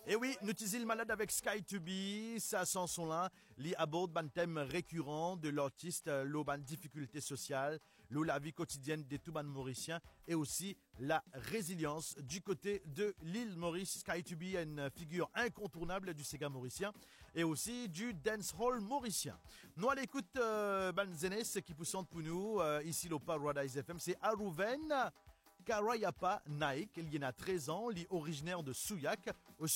Et oui, nous utilisons le malade avec Sky to Be, sa chanson là, li aborde un thème récurrent de l'artiste, l'auban difficulté sociale, la vie quotidienne des tout mauriciens et aussi la résilience du côté de l'île Maurice. Sky to Be est une figure incontournable du Sega mauricien et aussi du dancehall mauricien. Nous à l'écoute, Banzenes qui poussante pour nous, ici au Paradise FM, c'est Arouven Karayapa Naik, il y en a 13 ans, il est originaire de Souillac,